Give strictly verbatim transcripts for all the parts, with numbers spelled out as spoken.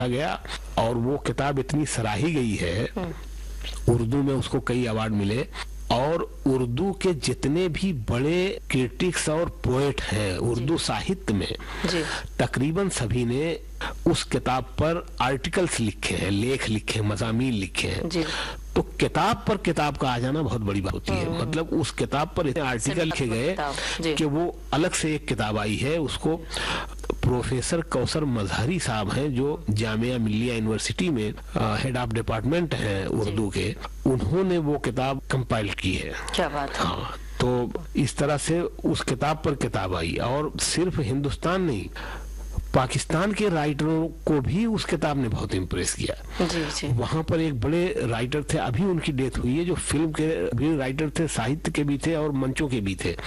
गया और वो किताब इतनी सराही गई है, उर्दू में उसको कई अवार्ड मिले और उर्दू के जितने भी बड़े क्रिटिक्स और पोएट हैं उर्दू साहित्य में जी। तकरीबन सभी ने उस किताब पर आर्टिकल्स लिखे हैं, लेख लिखे हैं, मज़ामीन लिखे हैं जी। तो किताब पर किताब का आ जाना बहुत बड़ी बात होती है। मतलब उस किताब पर इतने आर्टिकल लिखे गए कि वो अलग से एक किताब आई है। उसको प्रोफेसर कौसर मजहरी साहब हैं जो जामिया मिल्लिया यूनिवर्सिटी में हेड ऑफ डिपार्टमेंट हैं उर्दू के, उन्होंने वो किताब कंपाइल की है। क्या बात है। हाँ, तो इस तरह से उस किताब पर किताब आई और सिर्फ हिंदुस्तान नहीं, पाकिस्तान के राइटरों को भी उस किताब ने बहुत इम्प्रेस किया जी, जी। वहां पर एक बड़े राइटर थे, अभी उनकी डेथ हुई है, जो फिल्म के भी राइटर थे, साहित्य के भी थे और मंचों के भी थे।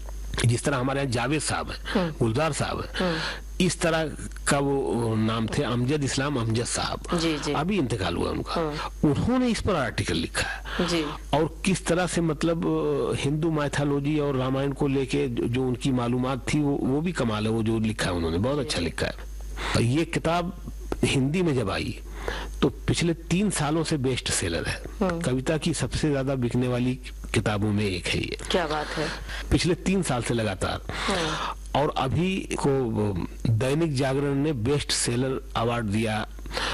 जिस तरह हमारे यहाँ जावेद साहब है, गुलजार साहब है, इस तरह का वो नाम थे अमजद इस्लाम अमजद साहब, जी, जी। अभी इंतकाल हुआ उनका। उन्होंने इस पर आर्टिकल लिखा है जी। और किस तरह से मतलब हिंदू माइथोलॉजी और रामायण को लेके जो उनकी मालूमात थी वो वो भी कमाल है। वो जो लिखा है उन्होंने बहुत अच्छा लिखा है। ये किताब हिंदी में जब आई तो पिछले तीन सालों से बेस्ट सेलर है, कविता की सबसे ज्यादा बिकने वाली किताबों में एक है ये। क्या बात है। पिछले तीन साल से लगातार। और अभी को दैनिक जागरण ने बेस्ट सेलर अवार्ड दिया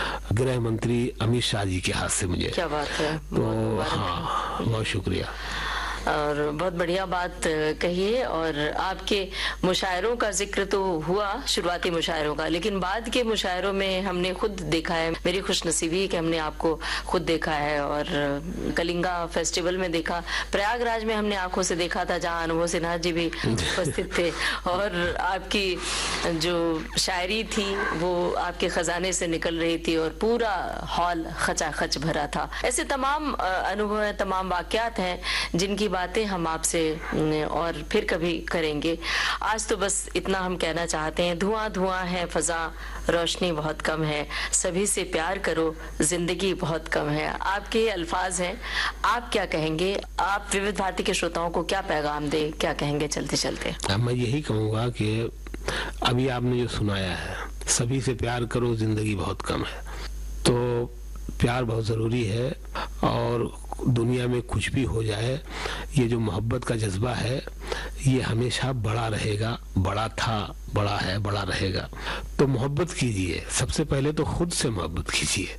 गृह मंत्री अमित शाह जी के हाथ से मुझे। क्या बात है। तो हाँ, बहुत शुक्रिया। और बहुत बढ़िया बात कहिए। और आपके मुशायरों का जिक्र तो हुआ, शुरुआती मुशायरों का, लेकिन बाद के मुशायरों में हमने खुद देखा है, मेरी खुशनसीबी कि हमने आपको खुद देखा है। और कलिंगा फेस्टिवल में देखा, प्रयागराज में हमने आंखों से देखा था जहां अनुभव सिन्हा जी भी उपस्थित थे। और आपकी जो शायरी थी वो आपके खजाने से निकल रही थी और पूरा हॉल खचाखच भरा था। ऐसे तमाम अनुभव हैं, तमाम वाकयात हैं जिनकी बातें हम आपसे और फिर कभी करेंगे। आज तो बस इतना हम कहना चाहते हैं, धुआं धुआं है फजा, रोशनी बहुत कम है, सभी से प्यार करो, जिंदगी बहुत कम है। आपके अल्फाज हैं, आप क्या कहेंगे? आप विविध भारती के श्रोताओं को क्या पैगाम दे, क्या कहेंगे चलते चलते? मैं यही कहूँगा कि अभी आपने जो सुनाया है, सभी से प्यार करो, जिंदगी बहुत कम है, तो प्यार बहुत जरूरी है। और दुनिया में कुछ भी हो जाए, ये जो मोहब्बत का जज्बा है ये हमेशा बड़ा रहेगा, बड़ा था, बड़ा है, बड़ा रहेगा। तो मोहब्बत कीजिए, सबसे पहले तो खुद से मोहब्बत कीजिए।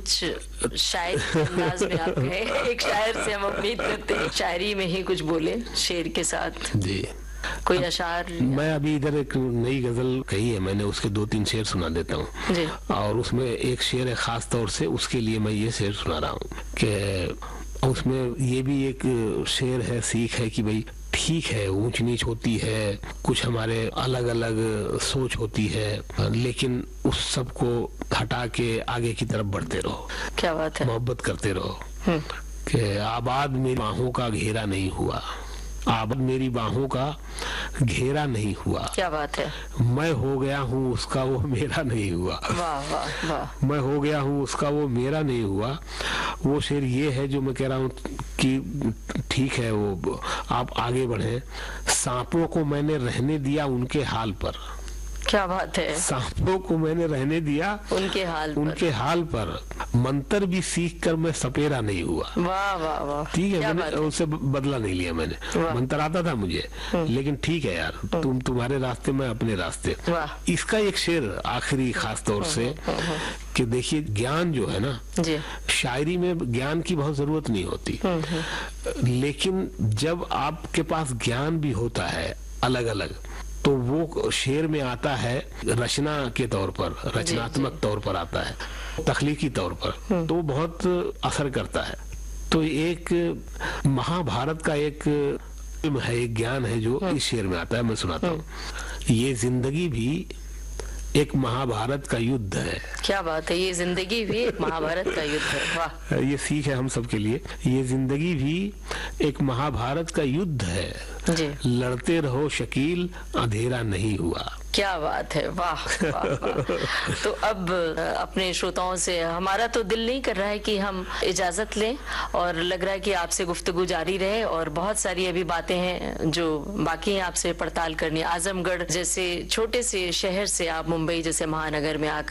कुछ शायर अंदाज में आप कहे, एक शायर से हम उम्मीद करते हैं शायरी में ही कुछ बोले शेर के साथ जी। कोई अशार? मैं अभी इधर एक नई गजल कही है मैंने, उसके दो तीन शेर सुना देता हूँ। और उसमें एक शेर है खास तौर से उसके लिए मैं ये शेर सुना रहा हूँ कि उसमें ये भी एक शेर है, सीख है कि भाई ठीक है ऊंच नीच होती है, कुछ हमारे अलग अलग सोच होती है, लेकिन उस सब को हटा के आगे की तरफ बढ़ते रहो। क्या बात है। मोहब्बत करते रहो कि आबाद मेरी बाहों का घेरा नहीं हुआ, आबाद मेरी बाहों का घेरा नहीं हुआ। क्या बात है। मैं हो गया हूँ उसका, वो मेरा नहीं हुआ। वाह वाह वाह। मैं हो गया हूँ उसका, वो मेरा नहीं हुआ। वो शेर ये है जो मैं कह रहा हूँ कि ठीक है वो आप आगे बढ़े। सांपों को मैंने रहने दिया उनके हाल पर। क्या बात है। सांपों को मैंने रहने दिया उनके हाल पर। उनके हाल पर मंत्र भी सीख कर मैं सपेरा नहीं हुआ। वाह वाह वाह। ठीक है, मैंने उससे बदला नहीं लिया। मैंने मंत्र आता था मुझे, लेकिन ठीक है यार, तुम तुम्हारे रास्ते में अपने रास्ते। इसका एक शेर आखिरी खास तौर से कि देखिए ज्ञान जो है ना जी। शायरी में ज्ञान की बहुत जरूरत नहीं होती, लेकिन जब आपके पास ज्ञान भी होता है अलग अलग, तो वो शेर में आता है रचना के तौर पर, रचनात्मक तौर पर आता है, तख्लीकी तौर पर, तो बहुत असर करता है। तो एक महाभारत का एक है, एक ज्ञान है जो इस शेर में आता है, मैं सुनाता हूँ। ये जिंदगी भी एक महाभारत का युद्ध है। क्या बात है। ये जिंदगी भी एक महाभारत का युद्ध है। वाह। ये सीख है हम सब के लिए। ये जिंदगी भी एक महाभारत का युद्ध है जी। लड़ते रहो शकील, अंधेरा नहीं हुआ। क्या बात है। वाह वाह वाह। तो अब अपने श्रोताओं से हमारा तो दिल नहीं कर रहा है कि हम इजाजत लें, और लग रहा है कि आपसे गुफ्तगू जारी रहे, और बहुत सारी अभी बातें हैं जो बाकी हैं आपसे पड़ताल करनी। आजमगढ़ जैसे छोटे से शहर से आप मुंबई जैसे महानगर में आकर